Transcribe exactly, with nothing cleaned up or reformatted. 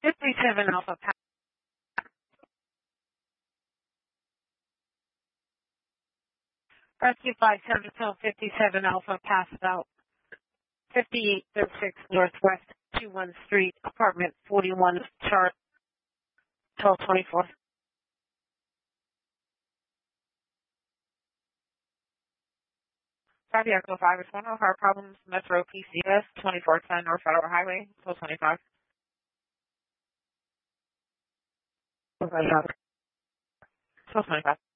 fifty-seven Alpha Pass. Rescue Flight seven till fifty-seven Alpha passed out. fifty-eight thirty-six Northwest two one Street, apartment forty-one, chart twelve twenty-four. Five Echo five is one Ohio Problems, Metro P C S, twenty-four ten North Federal Highway, twelve twenty-five. twelve twenty-five.